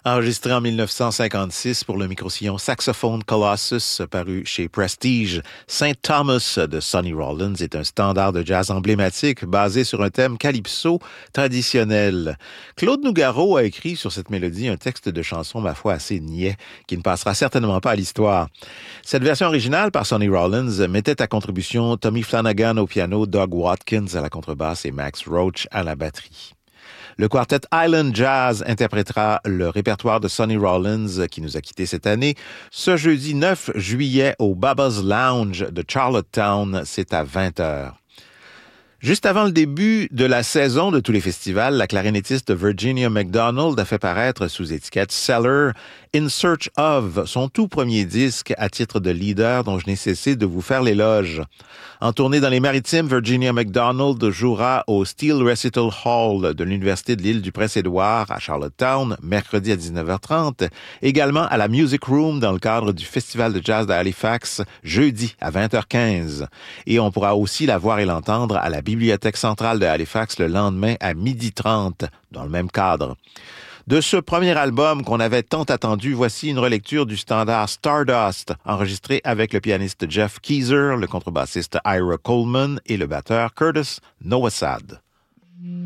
Enregistré en 1956 pour le microsillon Saxophone Colossus, paru chez Prestige, Saint Thomas de Sonny Rollins est un standard de jazz emblématique basé sur un thème calypso traditionnel. Claude Nougaro a écrit sur cette mélodie un texte de chanson, ma foi, assez niais, qui ne passera certainement pas à l'histoire. Cette version originale par Sonny Rollins mettait à contribution Tommy Flanagan au piano, Doug Watkins à la contrebasse et Max Roach à la batterie. Le quartet Island Jazz interprétera le répertoire de Sonny Rollins qui nous a quittés cette année ce jeudi 9 juillet au Bubba's Lounge de Charlottetown. C'est à 20h. Juste avant le début de la saison de tous les festivals, la clarinettiste Virginia McDonald a fait paraître sous étiquette Cellar In Search Of, son tout premier disque à titre de leader dont je n'ai cessé de vous faire l'éloge. En tournée dans les Maritimes, Virginia McDonald jouera au Steel Recital Hall de l'Université de l'île du Prince-Édouard à Charlottetown, mercredi à 19h30, également à la Music Room dans le cadre du Festival de jazz de Halifax, jeudi à 20h15. Et on pourra aussi la voir et l'entendre à la Bibliothèque centrale de Halifax le lendemain à 12h30, dans le même cadre. De ce premier album qu'on avait tant attendu, voici une relecture du standard Stardust, enregistré avec le pianiste Jeff Keezer, le contrebassiste Ira Coleman et le batteur Curtis Nowasad.